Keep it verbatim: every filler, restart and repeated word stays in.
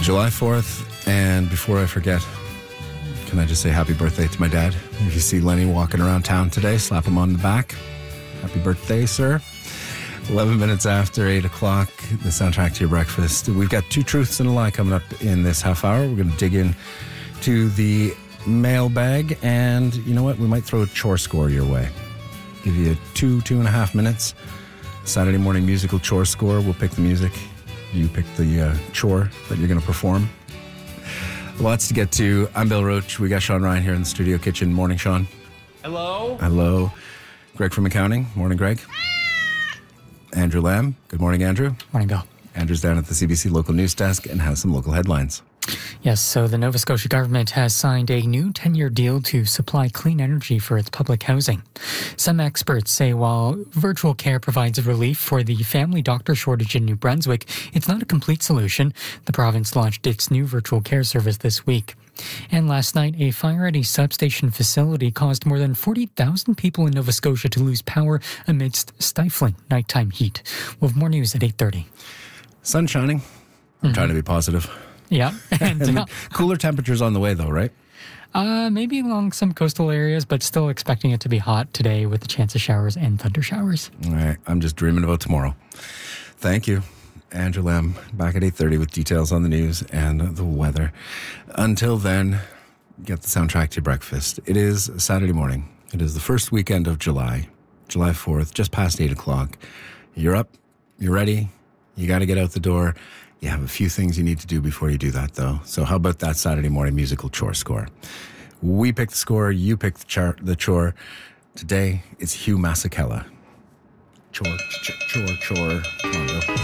July fourth, and before I forget, can I just say happy birthday to my dad? If you see Lenny walking around town today, slap him on the back. Happy birthday, sir. eleven minutes after eight o'clock, the soundtrack to your breakfast. We've got two truths and a lie coming up in this half hour. We're going to dig in to the mailbag, and you know what? We might throw a chore score your way. Give you two, two and a half minutes. Saturday morning musical chore score. We'll pick the music. You pick the uh, chore that you're going to perform. Lots to get to. I'm Bill Roach. We got Sean Ryan here in the studio kitchen. Morning, Sean. Hello. Hello. Greg from accounting. Morning, Greg. Andrew Lamb. Good morning, Andrew. Morning, Bill. Andrew's down at the C B C local news desk and has some local headlines. Yes, so the Nova Scotia government has signed a new ten-year deal to supply clean energy for its public housing. Some experts say while virtual care provides relief for the family doctor shortage in New Brunswick, it's not a complete solution. The province launched its new virtual care service this week. And last night, a fire at a substation facility caused more than forty thousand people in Nova Scotia to lose power amidst stifling nighttime heat. We'll have more news at eight thirty. Sun shining. I'm mm-hmm. trying to be positive. Yeah. And, and uh, cooler temperatures on the way, though, right? Uh, maybe along some coastal areas, but still expecting it to be hot today with the chance of showers and thunder showers. All right. I'm just dreaming about tomorrow. Thank you. Andrew Lamb, back at eight thirty with details on the news and the weather. Until then, get the soundtrack to your breakfast. It is Saturday morning. It is the first weekend of July, July fourth, just past eight o'clock. You're up. You're ready. You got to get out the door. You have a few things you need to do before you do that, though. So how about that Saturday morning musical chore score? We pick the score. You pick the, char- the chore. Today, it's Hugh Masekela. Chore, ch- chore, chore. Come on, Bill.